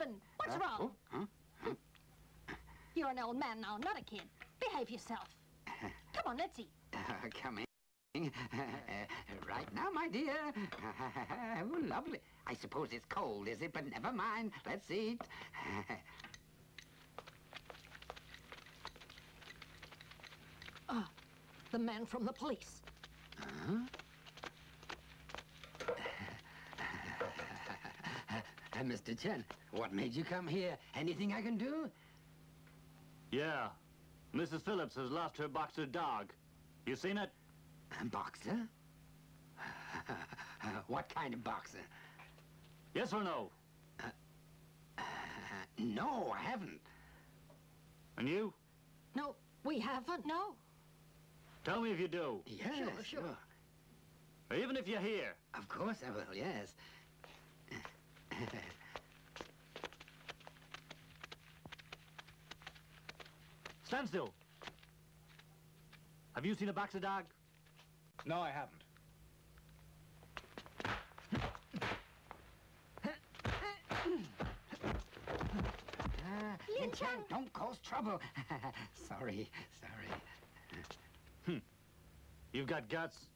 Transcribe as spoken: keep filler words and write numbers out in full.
happened? What's uh, wrong? Oh, huh? You're an old man now, not a kid. Behave yourself. Come on, let's eat. Uh, coming. Uh, right now, my dear. Oh, lovely. I suppose it's cold, is it? But never mind. Let's eat. Ah, the man from the police. Huh? Uh, Mister Chen, what made you come here? Anything I can do? Yeah. Missus Phillips has lost her boxer dog. You seen it? A boxer? What kind of boxer? Yes or no? Uh, uh, no, I haven't. And you? No, we haven't, no. Tell me if you do. Yes, Sure, sure. sure. Or even if you're here. Of course I will, yes. Stand still. Have you seen a boxer dog? No, I haven't. Uh, Lin Chang. Don't cause trouble. Sorry, sorry. Hmm. You've got guts.